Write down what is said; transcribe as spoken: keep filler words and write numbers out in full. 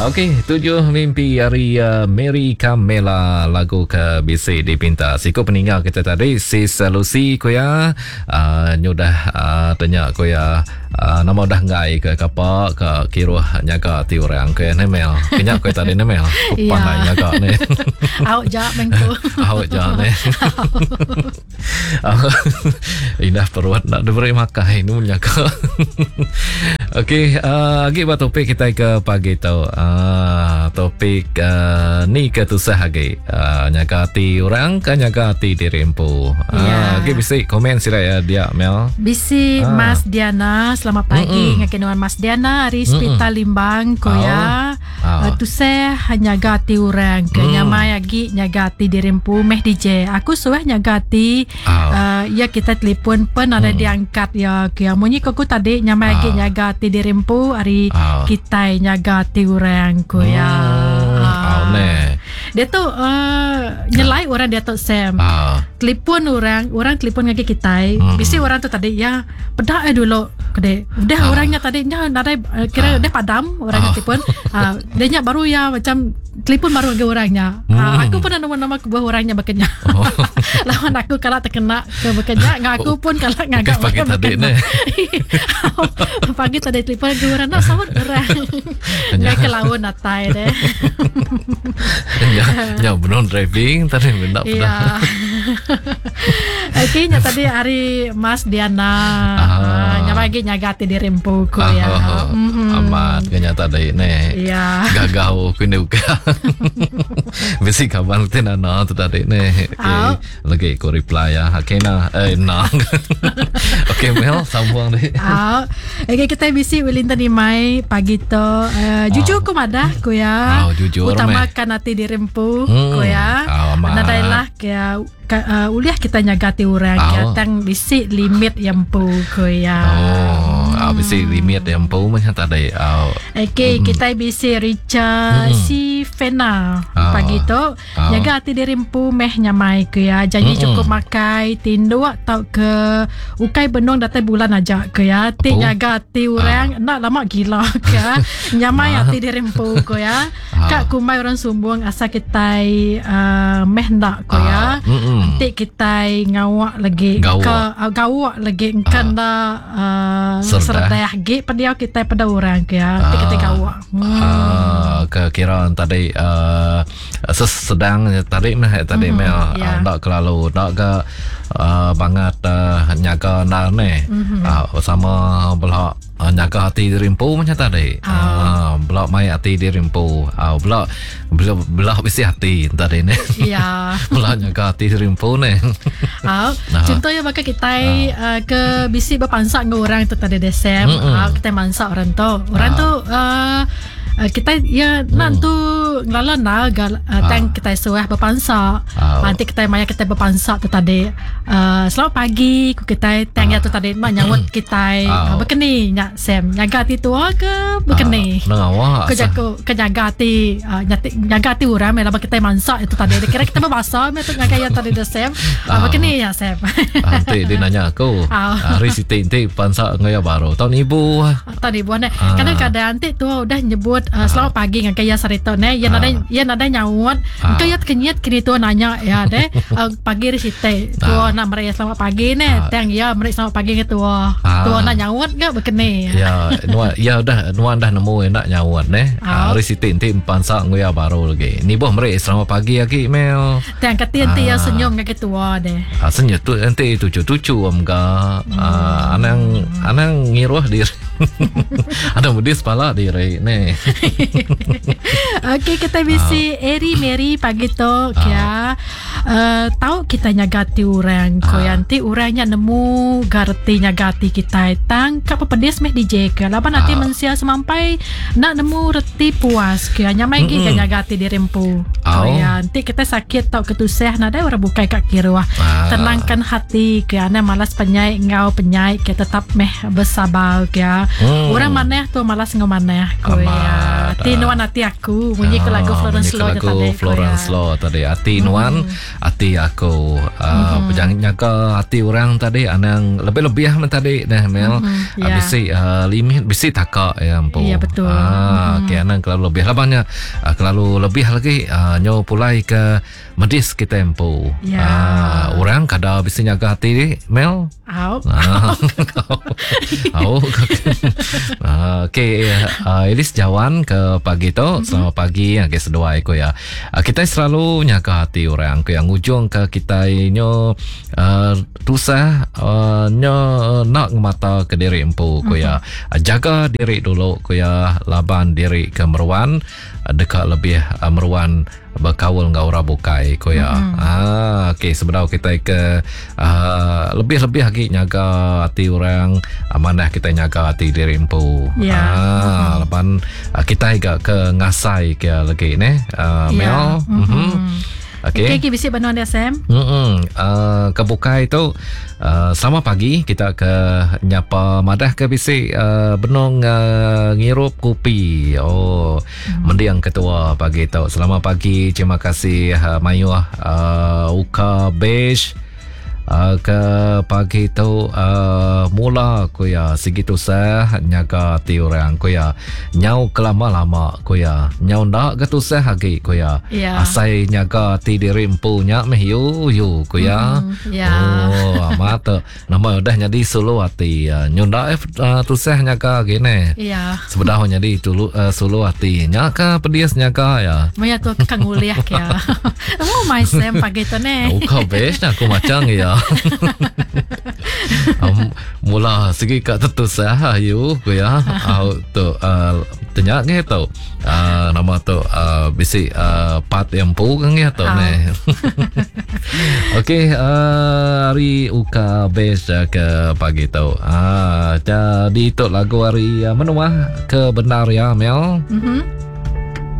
Okey, tujuh mimpi hari uh, Mary Camela, lagu ke B C dipinta. Siko peninggal kita tadi Sis Lucy koya uh, nyudah uh, tanya koya uh, nama dah ngai ke kapak ke kira nyaga ti orang ke nemel. Kenyak koy tadi nemel. Pandai nyaga ni. Awak jak mengko. Awak jak ni. Indah perut nak diberi makan ini nyaga. Okey, uh, lagi buat topik kita ke pagi tu. Uh, topik uh, ni ke tu sehagi. Uh, nyagati orang ke nyagati diri empu. Uh, yeah. Okey, bisa komen sila ya dia Mel. Bisi ah. Mas Diana, selamat pagi. Ngakenuan Mas Diana hari hospital Limbang koya. Oh. Oh. Uh, tu seh nyagati orang ke mm. nyamai lagi nyagati diri empu meh D J. Aku suah nyagati oh. uh, ya kita telefon pun ada mm. diangkat ya ke munyi aku tadi nyamai lagi oh. nyagati diri empu hari oh. kita nyagati orang ko ya. Hmm, uh, ne. Dia tu uh, nyelai uh. orang dia tu Sam. Uh. Telepon orang, orang telepon lagi kita. Hmm. Bisi orang tu tadi ya pedak eh dulu kede. Udah uh. orangnya tadi nya ada uh, kira uh. dia padam orangnya uh. telepon. Uh, dia nya baru ya macam telepon baru lagi orangnya. Hmm. Uh, aku pun nama-nama kebuah orangnya bekenya. Oh. Lawan aku kalau terkena ke bekenya, ngaku pun kalau ngagak pagi tadi ni. Pagi tadi telepon ke orang nak sahut orang. Ngai ke lawan atai deh. Ya, ya benar driving tadi benar benar. Okey, nya tadi hari Mas Diana uh, nya bagi nyagati diri empu ko ya. Uh, uh, mm-hmm. Amat kenya tadi ni. Ya. Gagau ku ni uka. Besi kabar tu na na tu tadi ni. Okay. Lagi ko reply ya. Okey na eh na. Okey Mel sambung ni. Ah. Okey kita bisi Wellington ni mai pagi tu uh, jujur ko madah ko ya. Oh, jujur utamakan hati diri empu hmm. ko ya. Oh, nadailah kaya uh, uliah kita nyagati orang oh. ya tang bisi limit yang pu ko ya. Oh, hmm. bisi limit yang pu macam tadi. Oh. Okey, hmm. kita bisi Richard hmm. si Fena oh. pagi tu oh. jaga hati diri empu meh nyamai ko ya. Janji hmm. cukup makai tindu atau ke ukai benong datai bulan aja ko ya. Ti jaga hati orang oh. nak lama gila ke nyamai hati diri empu ko ya. Oh. Kak kumai orang sumbung asa kita uh, meh nak ko ya. Oh. Nanti kita ngawak lagi gawak. ke uh, gawak lagi engkan uh. dah uh, serdah gi pada kita pada orang ke ya. Nanti uh. kita gawak. Hmm. Uh, ke kira tadi uh, sedang tadi meh tadi mm-hmm. meh yeah. uh, tak kelalu tak ke uh, banget uh, nyaga nak ni mm-hmm. uh, sama belah uh, nyaga hati diri empu macam tadi. Oh. Uh, belah mai hati diri empu. Uh, belah belah belah bisi hati tadi ni. Ya. Belah nyaga hati diri empu ni. Oh. Nah. Contohnya maka kita uh, ke bisi berpansak dengan orang tu tadi Desem. Mm-hmm. Uh, kita mansak orang tu. Orang uh. tu uh, Uh, kita ya hmm. nantu nglalan na gal uh, tang ah. kita suah berpansak. Oh. Nanti kita maya kita berpansak tu tadi. Uh, selamat pagi ku kita tang ya tu tadi mak nyawat kita oh. uh, bekeni nya Sam nyagati tu ke bekeni. Ah, awak. Ku jago ke nyagati uh, nyagati urang mela kita mansak itu tadi. Kira kita berbahasa me tu ngaya tadi de Sam. Oh. Uh, bekeni ya Sam. Nanti dia nanya aku. Oh. Hari siti inti pansak ngaya baru. Tahun ibu. Tahun ibu ne. Ah. Kadang-kadang nanti tu udah nyebut Uh, selamat pagi dengan kaya sarito ne ya nada ya nada nyawat kaya kenyat kini tu nanya ya deh uh, pagi risite tu nak mereka selamat pagi ne tang ya mereka selamat pagi ke tu tu nak nyawat ke bekene ya nuan ya dah nuan dah nemu nak nyawat ne risite inti pansak ngoya baru lagi ni boh mereka selamat pagi lagi Mel tang kati inti ya senyum ke tu deh senyum tu inti tucu-tucu amga anang anang ngiruh diri ada mudis pala diri ne. Okey kita bisi uh. Eri Mary pagi tu uh. ya uh, tahu kita nyagati orang ko uh. yanti orangnya nemu garti nyagati kita tang kap pedes meh D J ke laban nanti uh. mensia semampai nak nemu reti puas ke nyamai gi mm-hmm. nyagati diri empu oh. ya nanti kita sakit tau ketuseh nada orang bukai kak kirwah uh. tenangkan hati ke ana malas penyai ngau penyai ke tetap meh bersabar ke mm. orang maneh tu malas ngau maneh ko ya Ati nuan ati aku bunyi ke lagu Florence Law lagu tadi. Florence Law tadi. Ati nuan, hmm. ati aku. Uh, hmm. Jangan nyangka ati orang tadi anang lebih-lebih lah tadi dah Mel. Hmm. Yeah. Bisi uh, limit bisi takak ya ampu. Ya betul. Ah, hmm. okay, anang kalau lebih lah banyak. Uh, kalau lebih lagi uh, nyo pulai ke medis kita ampu. Ya. Uh, orang kada bisi nyaga hati Mel. Au. Ah, au. uh, okay, uh, Elis jawan ke pagi tu. Mm-hmm. Selamat pagi, okay, sedua aku ya. Uh, kita selalu nyaga hati orang ke yang ujung ke kita nyo uh, tusah uh, nyo nak mata ke diri empu ko ya. Uh, jaga diri dulu ko ya, laban diri ke meruan uh, dekat lebih uh, meruan berkawal ngau rabukai ko ya. Mm-hmm. Ah, okey sebenarnya kita ke uh, lebih-lebih lagi nyaga hati orang, amanah kita nyaga hati diri empu. Ya. Yeah. Ah, mm-hmm. Lepas uh, kita juga ke ngasai ke lagi ne. Uh, yeah. Mel. Mm-hmm. Mm-hmm. Okey. Okey, bisik Banuan S M. Hmm, uh, kebuka itu uh, selamat pagi kita ke nyapa madah ke bisik uh, benong uh, ngirup kopi. Oh, hmm. mendiang ketua pagi itu. Selamat pagi, terima kasih uh, Mayu uh, Uka Beige. Uh, ke pagi tu uh, mula ko ya segitu sah nyaga ti orang ko ya nyau kelama-lama ko ya nyau ndak gatu sah lagi ko ya yeah. Asai nyaga ti diri empunya meh yu yu ko ya mm, yeah. Oh amat nama dah jadi solo hati uh, nyunda uh, tu sah nyaga gini yeah. Sebenarnya jadi tulu uh, solo hati nyaka pedias nyaga ya maya tu kang uliah ya. Oh my Sam pagi tu ne kau best aku macam ya. um, mula segi kat tu sah you ko ya au tu uh, tanya nge tu uh, nama tu uh, bisi uh, pat yang pu kan ya tu ne. Okey uh, hari uka best ke pagi tu uh, jadi tu lagu hari uh, menua ke benar ya Mel. Mhm.